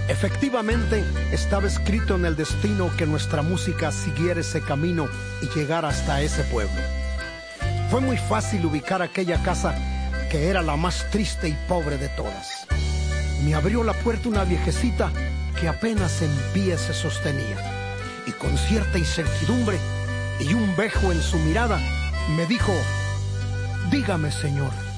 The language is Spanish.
Efectivamente, estaba escrito en el destino que nuestra música siguiera ese camino y llegara hasta ese pueblo. Fue muy fácil ubicar aquella casa que era la más triste y pobre de todas. Me abrió la puerta una viejecita que apenas en pie se sostenía, y con cierta incertidumbre y un bejo en su mirada me dijo: dígame, señor,